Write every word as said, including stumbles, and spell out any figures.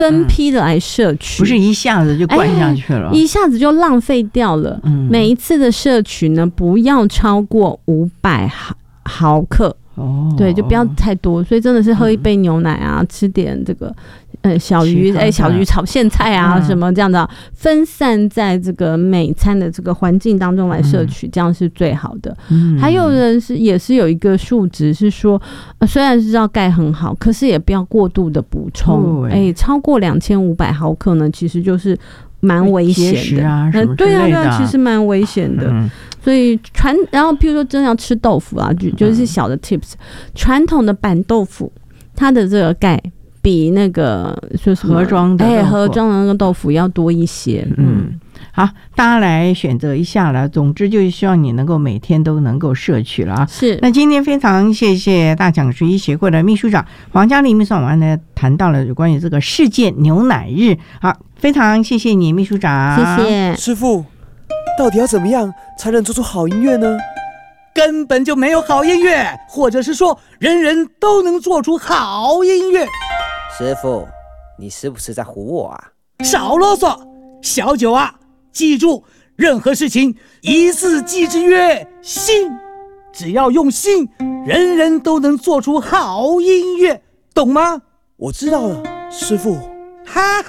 分批的来摄取， 不是一下子就灌下去了， 哎、一下子就浪费掉了。嗯、每一次的摄取呢，不要超过五百毫克。哦，对，就不要太多，所以真的是喝一杯牛奶啊，嗯、吃点这个呃小鱼，哎、欸，小鱼炒苋菜啊，嗯、什么这样的，分散在这个每餐的这个环境当中来摄取，嗯、这样是最好的。嗯、还有人是也是有一个数值是说，呃、虽然是知道钙很好，可是也不要过度的补充，哎、欸，超过两千五百毫克呢，其实就是蛮危险的啊，什么之类的， 对啊，对啊，其实蛮危险的。嗯，所以传，然后譬如说真的要吃豆腐啊，就就是小的 tips，传统的板豆腐，它的这个钙比那个说什么盒装的哎盒装的那个豆腐要多一些。 嗯，好，大家来选择一下了。总之就是希望你能够每天都能够摄取了啊。 是。 那今天非常谢谢大讲师医协会的秘书长黄嘉玲秘书长呢，谈到了有关于这个世界牛奶日。好，非常谢谢你秘书长， 谢谢师父。到底要怎么样才能做出好音乐呢？ 根本就没有好音乐，或者是说人人都能做出好音乐。 师父，你是不是在唬我啊？ 少啰嗦，小九啊，记住，任何事情一字记之曰心，只要用心，人人都能做出好音乐，懂吗？ 我知道了，师父。 哈